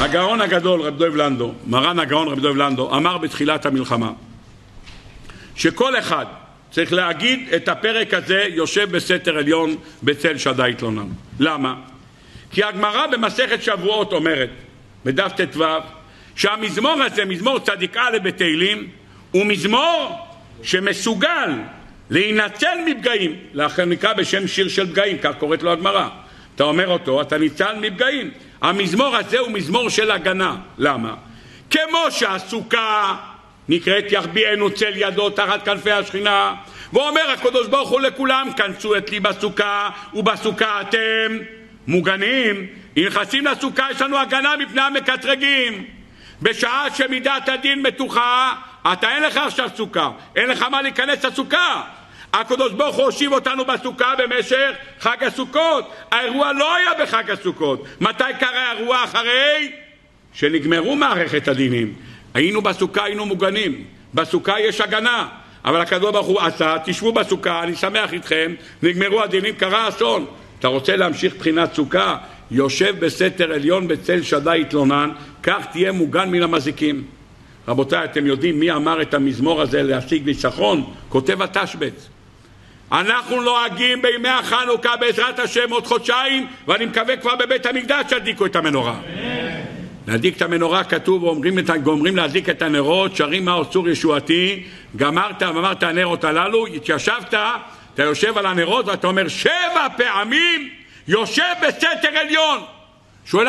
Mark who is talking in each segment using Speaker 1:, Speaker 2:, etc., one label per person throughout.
Speaker 1: הגאון הגדול רב דב לנדו, מרן הגאון רב דב לנדו, אמר בתחילת המלחמה שכל אחד צריך להגיד את הפרק הזה יושב בסתר עליון בצל שדי יתלונן. למה? כי הגמרא במסכת שבועות אומרת בדף ט"ו שהמזמור הזה, מזמור צדיק א' בתהילים, הוא מזמור שמסוגל להינצל מפגעים, לאחר נקרא בשם שיר של פגעים, כך קוראת לו הגמרא. אתה אומר אותו, אתה ניצל מפגעים. המזמור הזה הוא מזמור של הגנה. למה? כמו שהסוכה נקראת יחביאנו צל ידו תחת כנפי השכינה, ואומר הקדוש ברוך הוא לכולם, כנסו אצלי בסוכה, ובסוכה אתם מוגנים. אם נכנסים לסוכה יש לנו הגנה מפני המקטרגים. בשעה שמידת הדין מתוחה, אתה אין לך עכשיו סוכה, אין לך מה להיכנס לסוכה. הקדוש ברוך הוא הושיב אותנו בסוכה במשך חג הסוכות. האירוע לא היה בחג הסוכות. מתי קרה האירוע? אחרי שנגמרו מערכת הדינים. היינו בסוכה, היינו מוגנים. בסוכה יש הגנה. אבל הקדוש ברוך הוא עשה, תשבו בסוכה, אני שמח איתכם, נגמרו הדינים, קרה אסון. אתה רוצה להמשיך בחינת סוכה? יושב בסתר עליון בצל שדי יתלונן, כך תהיה מוגן מן המזיקים. רבותיי, אתם יודעים מי אמר את המזמור הזה להשיג ניצחון? כותב התשבץ. אנחנו נוהגים בימי החנוכה בעזרת השם עוד חודשיים, ואני מקווה כבר בבית המקדש שידליקו את המנורה. להדליק את המנורה כתוב, ואומרים להדליק את הנרות, שרים מה אוצור ישועתי, גמרת ואמרת הנרות הללו, התיישבת, אתה יושב על הנרות ואתה אומר 7 פעמים יושב בסתר עליון. שואל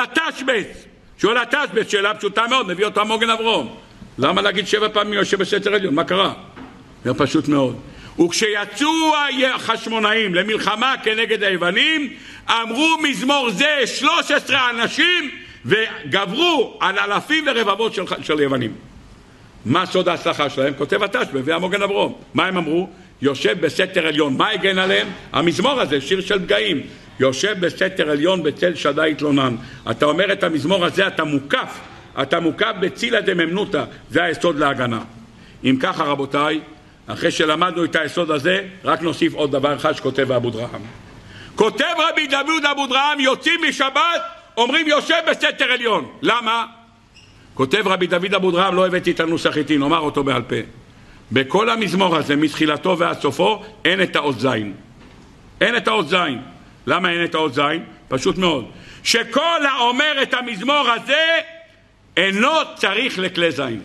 Speaker 1: התשבץ, שאלה פשוטה מאוד, מביא אותה מוגן אברום. למה להגיד 7 פעמים יושב בסתר עליון? מה קרה? זה פשוט מאוד. וכשיצאו החשמונאים למלחמה כנגד היוונים, אמרו מזמור זה 13 אנשים וגברו על אלפים ורבבות של יוונים. מה סוד ההצלחה שלהם? כותב התשבץ והמוגן אברום. מה הם אמרו? יושב בסתר עליון. מה הגן עליהם? המזמור הזה, שיר של פגעים. יושב בסתר עליון בצל שדי יתלונן. אתה אומר את המזמור הזה, אתה מוקף בצילה דממנותא. זה היסוד להגנה. אם ככה רבותיי, אחרי שלמדנו את היסוד הזה, רק נוסיף עוד דבר אחד שכותב אבו דרהם. כותב רבי דוד אבו דרהם, יוצאים משבת, אומרים יושב בסתר עליון. למה? כותב רבי דוד אבו דרהם, לא הבאתי את הנוסח איתי, נאמר אותו בעל פה. בכל המזמור הזה, מתחילתו ועד סופו, אין את האות זין. אין את האות זין. למה אין את האות זין? פשוט מאוד. שכל האומר את המזמור הזה, אינו צריך לכלי זין.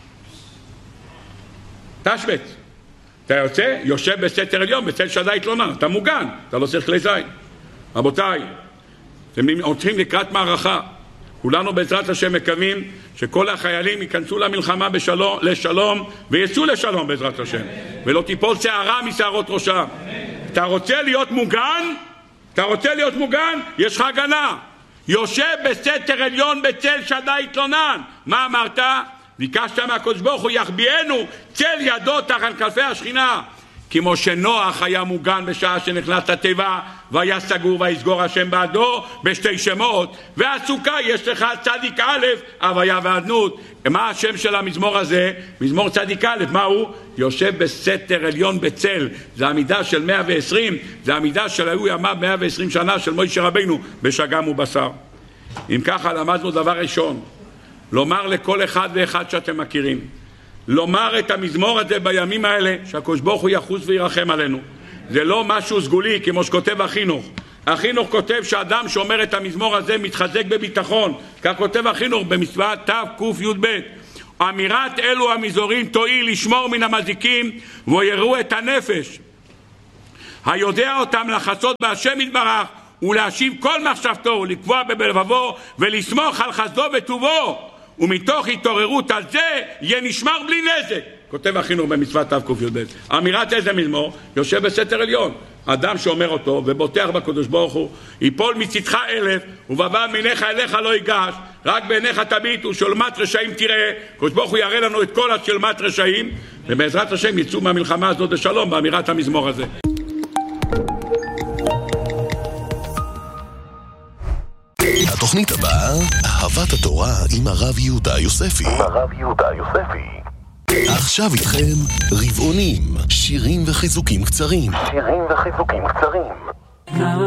Speaker 1: תשבץ. אתה יושב בסתר עליון, בצל שדי יתלונן, אתה מוגן, אתה לא צריך כלי זין. רבותיי, אתם הולכים לקראת מערכה. כולנו בעזרת השם מקווים שכל החיילים ייכנסו למלחמה לשלום ויצאו לשלום בעזרת השם. ולא תיפול שערה משערות ראשם. אתה רוצה להיות מוגן? יש לך הגנה. יושב בסתר עליון בצל שדי יתלונן. מה אמרת? ביקשת מהקדוש ברוך הוא יחביאנו צל ידו תחת כנפי השכינה. כמו שנוח היה מוגן בשעה שנכנס לתיבה והיה סגור ויסגור השם בעדו בשתי שמות, והסוכה יש לך צדיק א' הוויה ואדנות. מה השם של המזמור הזה? מזמור צדיק א', מה הוא? יושב בסתר עליון בצל. זה עמידה של 120, זה עמידה של היו ימיו 120 שנה של משה רבינו בשגם ובשר. אם ככה למדנו דבר ראשון, לומר לכל אחד ואחד שאתם מכירים, לומר את המזמור הזה בימים האלה, שהקדוש ברוך הוא יחוס וירחם עלינו. זה לא משהו סגולי כמו שכותב החינוך. החינוך כותב שאדם שאומר את המזמור הזה מתחזק בביטחון. כך כותב החינוך במצוות תק"י"ב. אמירת אלו המזמורים תועיל לשמור מן המזיקים ויראו את הנפש היודע אותם לחסות בהשם יתברך ולהשיב כל מחשבתו ולקבוע בלבבו ולסמוך על חסדו וטובו, ומתוך התעוררות על זה יהיה נשמר בלי נזק. כותב החינוך במצוות תק"י"ב. אמירת איזה מזמור? יושב בסתר עליון. אדם שאומר אותו ובוטח בקדוש ברוך הוא, יפול מצדך 1000 ובבא מעיניך אליך לא ייגש, רק בעיניך תביט ושלמת רשעים תראה. קדוש ברוך הוא יראה לנו את כל השלמת רשעים, ובעזרת השם יצאו מהמלחמה הזאת בשלום באמירת המזמור הזה.
Speaker 2: התוכנית הבאה, אהבת התורה עם הרב יהודה יוספי. עכשיו איתכם רבעונים, שירים וחיזוקים קצרים.